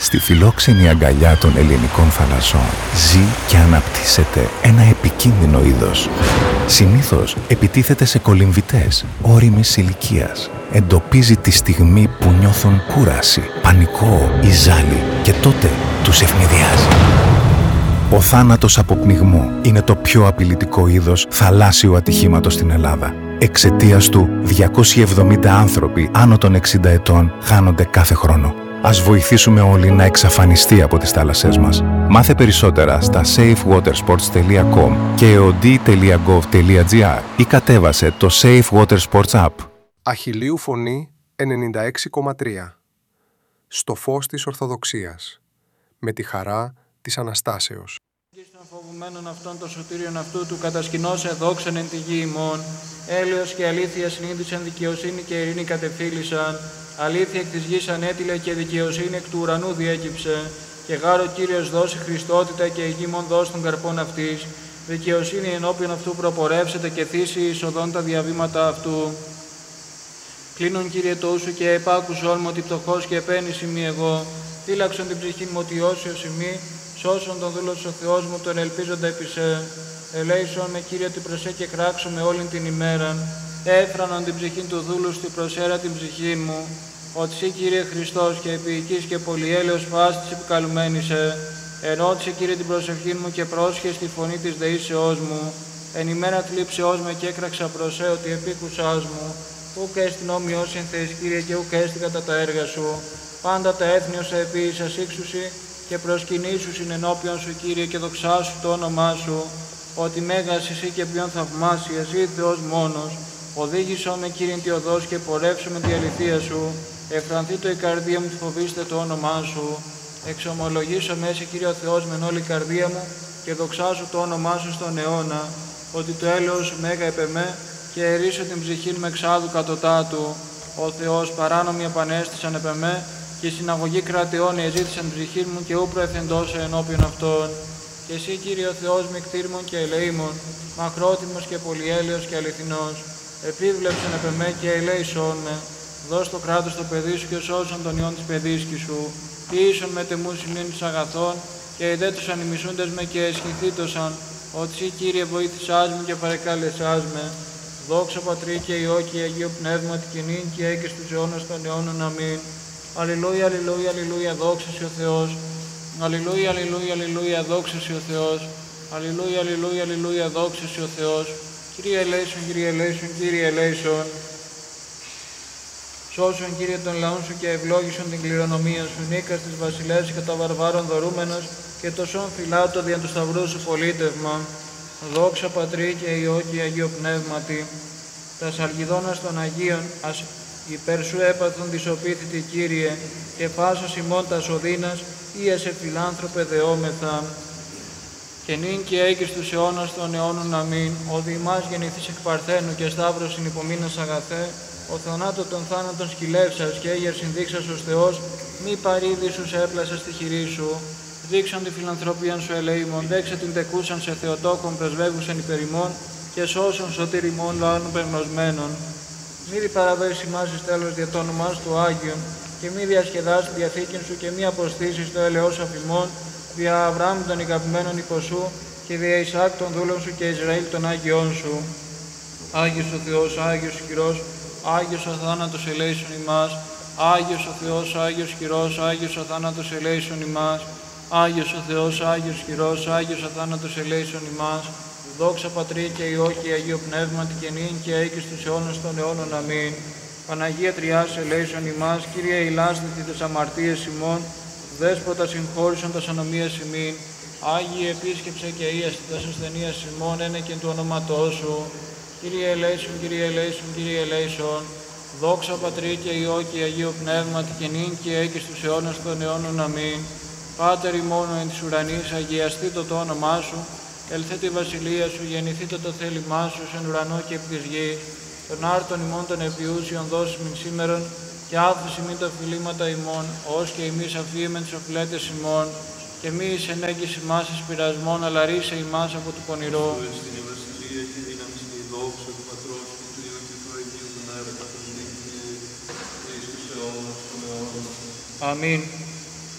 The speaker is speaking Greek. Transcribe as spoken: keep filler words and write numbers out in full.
Στη φιλόξενη αγκαλιά των ελληνικών θαλασσών ζει και αναπτύσσεται ένα επικίνδυνο είδος. Συνήθως επιτίθεται σε κολυμβητές ώριμης ηλικίας. Εντοπίζει τη στιγμή που νιώθουν κούραση, πανικό ή ζάλι και τότε τους ευνηδιάζει. Ο θάνατος από πνιγμό είναι το πιο απειλητικό είδος θαλάσσιου ατυχήματος στην Ελλάδα. Εξαιτίας του, διακόσιοι εβδομήντα άνθρωποι άνω των εξήντα ετών χάνονται κάθε χρόνο. Ας βοηθήσουμε όλοι να εξαφανιστεί από τις θάλασσές μας. Μάθε περισσότερα στα safewatersports τελεία com και eod τελεία gov τελεία gr ή κατέβασε το Safe Water Sports App. Αχιλλείου Φωνή ενενήντα έξι κόμμα τρία. Στο φως της Ορθοδοξίας. Με τη χαρά της Αναστάσεως. Των φοβουμένων αυτών των σωτήριων αυτού του κατασκηνώσε δόξαν εν τη γη ημών. Έλεος και αλήθεια συνείδησαν, δικαιοσύνη και ειρήνη κατεφύλησαν. Αλήθεια εκ της γης ανέτειλε και δικαιοσύνη εκ του ουρανού διέκυψε. Και γάρο Κύριος δώσει Χριστότητα και η γη μον δώσει των καρπών αυτής. Δικαιοσύνη ενώπιον αυτού προπορεύσεται και θύσει εισοδών τα διαβήματα αυτού. Κλείνον Κύριε το ούσου και επάκουσον μου ότι πτωχός και επένηση μη εγώ. Φύλαξον την ψυχή μου ότι όσιος ημί. Σώσον τον δούλος ο Θεός μου, τον ελπίζοντα επί σε. Ελέησον με Κύριε την προσέ και κράξω με όλην την ημέραν. Έφρανον την ψυχήν του δούλου στη προσέρα την ψυχή μου. Ότι σύ Κύριε Χριστός και επίοικης και πολυέλεος φάσης της επικαλουμένησε. Ερώτησε Κύριε την προσευχή μου και πρόσχε στη φωνή της δεήσεώς μου. Εν ημέρα θλίψεώς με και έκραξα προσέ ότι επίκουσάς μου. Ούκ έστιν όμοιος εν Θεής Κύριε και ούκ έστιν κατά τα έργα σου. Πάντα τα έθνη ως επίησας ύξουσι. Και προσκυνήσου συνενώπιον σου, Κύριε, και δοξάσου το όνομά σου, ότι μέγας εσύ και ποιον θαυμάσια, εσύ Θεός μόνος. Οδήγησό με, Κύριε, τη οδός και πορεύσου με τη αληθεία σου. Εφρανθεί το η καρδία μου, τη φοβήστε το όνομά σου. Εξομολογήσω με εσύ, Κύριε ο Θεός, μεν όλη η καρδία μου, και δοξάσου το όνομά σου στον αιώνα, ότι το έλεος σου μέγα επ' εμέ, και ερίσω την ψυχή μου εξάδου κατωτάτου. Ο Θεός παράνομοι επανέστησαν επ' εμέ, και η συναγωγή κρατεών εζήτησαν ψυχήν μου και ού προευθεντώσω ενώπιον αυτών. Και εσύ, Κύριε ο Θεός, με κτήρμων και ελεήμων, μακρότιμος και πολυέλεος και αληθινός, επίβλεψον επ' εμέ και ελέησόν με. Δώσ' το κράτος στο παιδί σου και σώσον τον ιόν της παιδίσκης σου. Ποιήσον με τεμού συνήνους αγαθών, και ιδέτωσαν οι μισούντες με και εσχηθήτωσαν, ότι εσύ, Κύριε, βοήθησάς μου και παρεκάλεσάς με. Δόξα Πατρί και Υιό και Αγίο Πνεύμα την κοινήν και έγκες τους αιώνας των αιώνων. Αμήν. Αλληλούια, αλληλούια, αλληλούια, δόξα σοι ο Θεός. Αλληλούια, αλληλούια, αλληλούια, δόξα σοι ο Θεός. Αλληλούια, αλληλούια, αλληλούια, δόξα σοι ο Θεός. Κύριε ελέησον, Κύριε ελέησον, Κύριε ελέησον. Σώσον, Κύριε, των λαών σου και ευλόγησον την κληρονομία σου. Νίκας της βασιλεύς και των βαρβάρων δωρούμενος και το σών φυλάτο δια του σταυρού σου πολίτευμα. Δόξα Πατρί και Υιό και Αγίο Πνεύματι. Τα σαλγιδόνας των Αγίων ας υπέρ σου έπαθον δυσοπίθητη, Κύριε, και πάσος ημών τας οδύνας, ή εσε φιλάνθρωπε δεόμεθα. Και νυν και έγκυς τους αιώνας των αιώνων. Αμήν. Ο διημάς γεννηθείς εκ Παρθένου και Σταύρος συνυπομείνας αγαθέ, ο θανάτω των θάνατων σκυλεύσας και έγερ συνδείξας ως Θεός, μη παρήδη σου σε έπλασα στη χειρή σου. Δείξαν τη φιλανθρωπίαν σου ελεήμων, δέξε την τεκούσαν σε Θεοτόκον πρεσβεύουσαν υπερ ημών, και σώσον σωτήρ ημών λαών περνοσμένων. Μη διπαραδώσει μας εις τέλος δια το όνομά του Άγιον, και μη διασκεδάσει τη διαθήκην σου και μη αποστήσεις το έλεος αφημών, δια Αβραάμ των ηγαπημένων υποσού, και δια Ισαάκ των δούλων σου και Ισραήλ των Άγιών σου. Άγιος ο Θεός, Άγιος χειρός, Άγιος ο θάνατος ελέησον ημάς. Άγιος ο Θεός, Άγιος χειρός, Άγιος ο θάνατος ελέησον ημάς. Άγιος ο Θεός, Άγιος χειρός, Άγιος ο θάνατος ελέησον ημάς. Δόξα Πατρί και Υιό και Αγίο Πνεύματι και νυν και έγκυς τους αιώνας των αιώνων. Αμήν. Παναγία Τριάς ελέησον ημάς, Κύριε ηλάσθητη τες αμαρτίες ημών, Δέσποτα συγχώρησον τας ανομίας ημίν. Άγιοι επίσκεψε και ίαστη τας ασθενείας ημών, ένε και του ονόματός σου. Κύριε ελέησον, Κύριε ελέησον, Κύριε ελέησον. Δόξα Πατρί και Υιό και Αγίο Πνεύματι και νυν και έγκυς τους αιώνας των αιώνων. Αμήν. Πάτερ ημών εν της ουρανής, αγιαστήτω το όνομά σου. Ελθέτω η βασιλεία σου, γεννηθήτω το θέλημά σου, εν ουρανό και επί της γης. Τον άρτον ημών των επιούσιων δώσιμην σήμερον, και άφηση μη τα φιλήματα ημών, ως και εμείς αφήμεν τις οφειλέτες ημών, και μη εις ενέγγυς ημάς εις πειρασμών, αλλά ρίσε ημάς από του πονηρού. Αμήν.